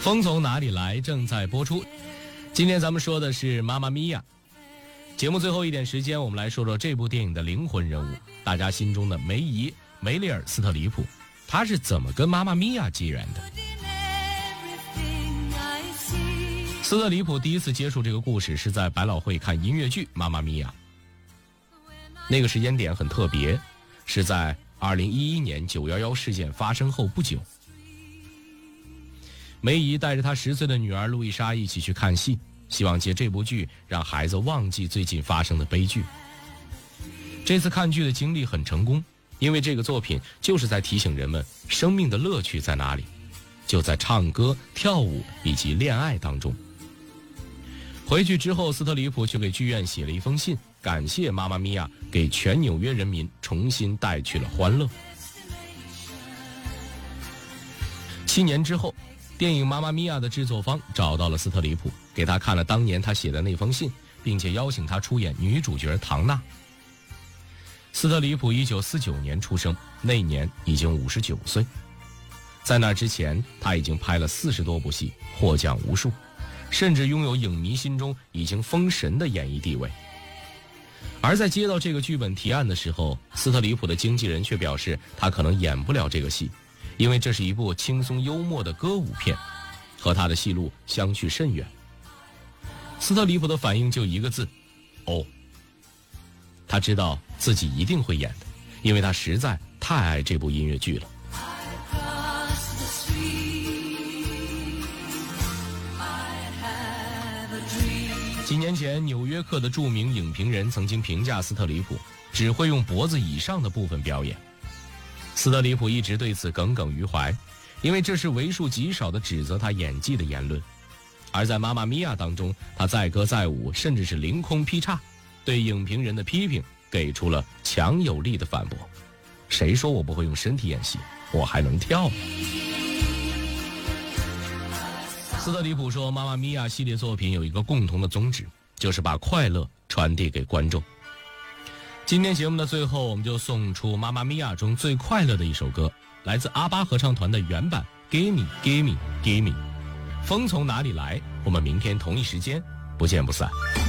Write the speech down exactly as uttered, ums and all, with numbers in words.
风从哪里来正在播出。今天咱们说的是妈妈咪呀。节目最后一点时间，我们来说说这部电影的灵魂人物，大家心中的梅姨梅丽尔·斯特里普，她是怎么跟妈妈咪呀结缘的？斯特里普第一次接触这个故事是在百老汇看音乐剧《妈妈咪呀》，那个时间点很特别，是在二零一一年九一一事件发生后不久。梅姨带着她十岁的女儿路易莎一起去看戏，希望借这部剧让孩子忘记最近发生的悲剧。这次看剧的经历很成功，因为这个作品就是在提醒人们生命的乐趣在哪里，就在唱歌、跳舞以及恋爱当中。回去之后，斯特里普就给剧院写了一封信，感谢妈妈咪呀给全纽约人民重新带去了欢乐。七年之后，电影《妈妈咪呀》的制作方找到了斯特里普，给他看了当年他写的那封信，并且邀请他出演女主角唐娜。斯特里普一九四九年出生，那年已经五十九岁。在那之前，他已经拍了四十多部戏，获奖无数，甚至拥有影迷心中已经封神的演艺地位。而在接到这个剧本提案的时候，斯特里普的经纪人却表示他可能演不了这个戏，因为这是一部轻松幽默的歌舞片，和他的戏路相去甚远。斯特里普的反应就一个字：哦。他知道自己一定会演的，因为他实在太爱这部音乐剧了。几年前，《纽约客》的著名影评人曾经评价斯特里普只会用脖子以上的部分表演。斯特里普一直对此耿耿于怀，因为这是为数极少的指责他演技的言论。而在《妈妈咪呀》当中，他载歌载舞，甚至是凌空劈叉，对影评人的批评给出了强有力的反驳。谁说我不会用身体演戏？我还能跳呢。斯特里普说，《妈妈咪呀》系列作品有一个共同的宗旨，就是把快乐传递给观众。今天节目的最后，我们就送出《妈妈咪呀》中最快乐的一首歌，来自阿巴合唱团的原版《Give Me Give Me Give Me》。风从哪里来？我们明天同一时间不见不散。